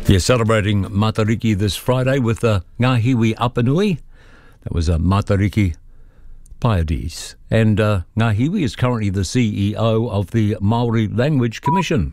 You're celebrating Matariki this Friday with Ngahiwi Apanui. That was Matariki Paiades. And Ngahiwi is currently the CEO of the Māori Language Commission.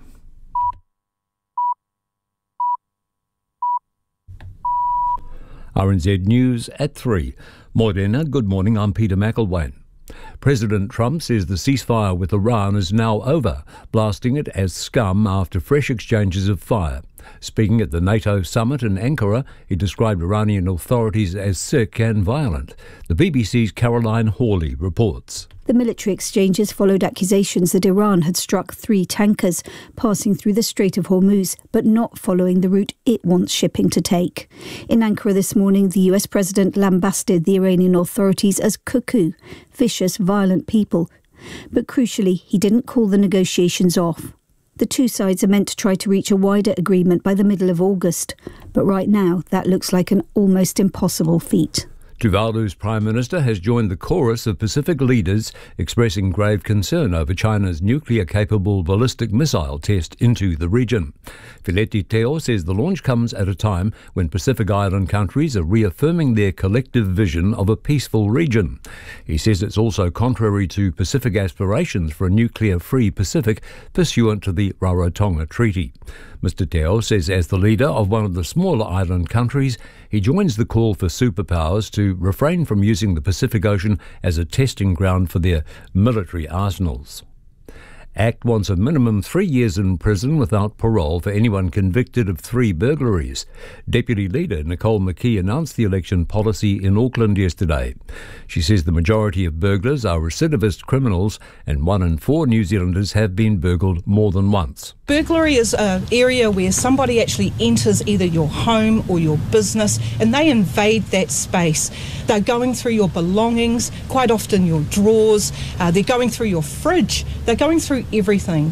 RNZ News at 3. Morena, good morning, I'm Peter McElwain. President Trump says the ceasefire with Iran is now over, blasting it as scum after fresh exchanges of fire. Speaking at the NATO summit in Ankara, he described Iranian authorities as sick and violent. The BBC's Caroline Hawley reports. The military exchanges followed accusations that Iran had struck 3 tankers passing through the Strait of Hormuz, but not following the route it wants shipping to take. In Ankara this morning, the US president lambasted the Iranian authorities as cuckoo, vicious, violent people. But crucially, he didn't call the negotiations off. The two sides are meant to try to reach a wider agreement by the middle of August, but right now that looks like an almost impossible feat. Tuvalu's Prime Minister has joined the chorus of Pacific leaders expressing grave concern over China's nuclear-capable ballistic missile test into the region. Fileti Teo says the launch comes at a time when Pacific Island countries are reaffirming their collective vision of a peaceful region. He says it's also contrary to Pacific aspirations for a nuclear-free Pacific pursuant to the Rarotonga Treaty. Mr Teo says as the leader of one of the smaller island countries, he joins the call for superpowers to refrain from using the Pacific Ocean as a testing ground for their military arsenals. ACT wants a minimum 3 years in prison without parole for anyone convicted of 3 burglaries. Deputy Leader Nicole McKee announced the election policy in Auckland yesterday. She says the majority of burglars are recidivist criminals and 1 in 4 New Zealanders have been burgled more than once. Burglary is an area where somebody actually enters either your home or your business and they invade that space. They're going through your belongings, quite often your drawers, they're going through your fridge, they're going through everything.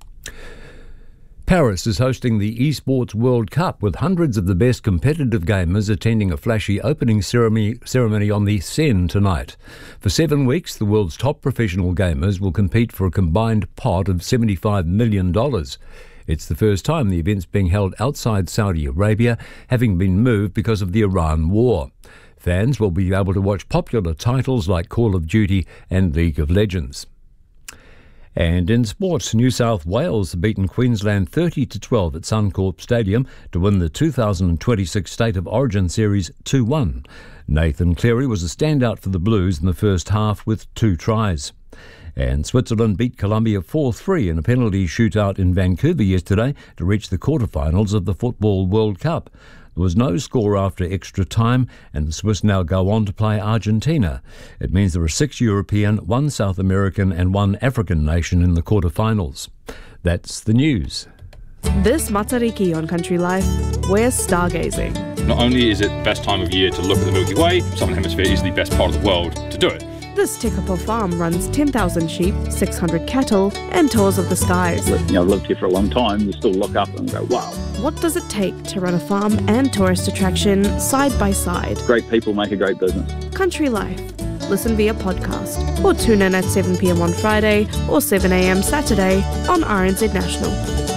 Paris is hosting the Esports World Cup with hundreds of the best competitive gamers attending a flashy opening ceremony on the Seine tonight. For 7 weeks, the world's top professional gamers will compete for a combined pot of $75 million. It's the first time the event's being held outside Saudi Arabia, having been moved because of the Iran war. Fans will be able to watch popular titles like Call of Duty and League of Legends. And in sports, New South Wales have beaten Queensland 30-12 at Suncorp Stadium to win the 2026 State of Origin Series 2-1. Nathan Cleary was a standout for the Blues in the first half with 2 tries. And Switzerland beat Colombia 4-3 in a penalty shootout in Vancouver yesterday to reach the quarterfinals of the Football World Cup. There was no score after extra time, and the Swiss now go on to play Argentina. It means there are 6 European, 1 South American and 1 African nation in the quarterfinals. That's the news. This Matariki on Country Life, we're stargazing. Not only is it the best time of year to look at the Milky Way, Southern Hemisphere is the best part of the world to do it. This Tekapo farm runs 10,000 sheep, 600 cattle, and tours of the skies. I've lived here for a long time, you still look up and go, wow. What does it take to run a farm and tourist attraction side by side? Great people make a great business. Country Life. Listen via podcast or tune in at 7 p.m. on Friday or 7 a.m. Saturday on RNZ National.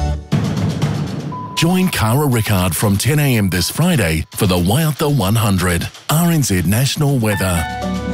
Join Cara Rickard from 10 a.m. this Friday for the Waiata 100 RNZ National Weather.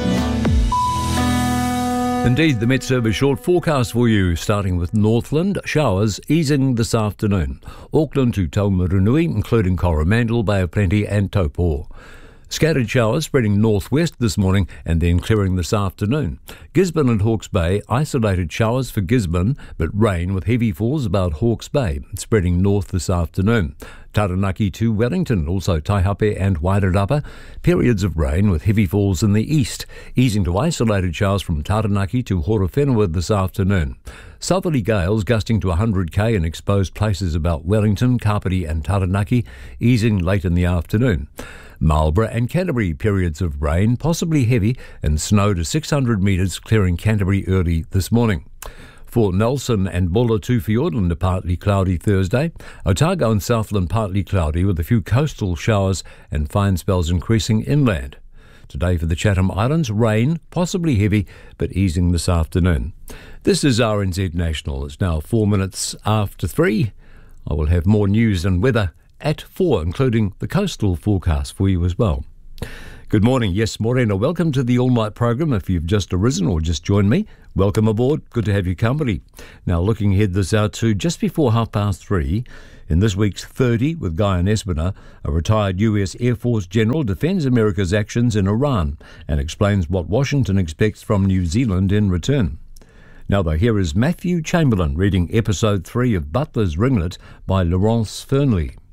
Indeed, the Met Service short forecast for you, starting with Northland, showers easing this afternoon. Auckland to Taumarunui, including Coromandel, Bay of Plenty and Taupo. Scattered showers spreading northwest this morning and then clearing this afternoon. Gisborne and Hawke's Bay, isolated showers for Gisborne, but rain with heavy falls about Hawke's Bay, spreading north this afternoon. Taranaki to Wellington, also Taihape and Wairarapa, periods of rain with heavy falls in the east, easing to isolated showers from Taranaki to Horowhenua this afternoon. Southerly gales gusting to 100 in exposed places about Wellington, Kapiti and Taranaki, easing late in the afternoon. Marlborough and Canterbury, periods of rain, possibly heavy, and snow to 600 metres, clearing Canterbury early this morning. For Nelson and Bulla to Fiordland, partly cloudy Thursday. Otago and Southland partly cloudy with a few coastal showers and fine spells increasing inland. Today for the Chatham Islands, rain, possibly heavy, but easing this afternoon. This is RNZ National. It's now 4 minutes after 3. I will have more news and weather at 4, including the coastal forecast for you as well. Good morning. Yes, Morena, welcome to the all-night program. If you've just arisen or just joined me, welcome aboard. Good to have you company. Now, looking ahead this hour to just before 3:30, in this week's 30 with Guy Espiner, a retired US Air Force general defends America's actions in Iran and explains what Washington expects from New Zealand in return. Now, though, here is Matthew Chamberlain reading episode 3 of Butler's Ringlet by Laurence Fernley.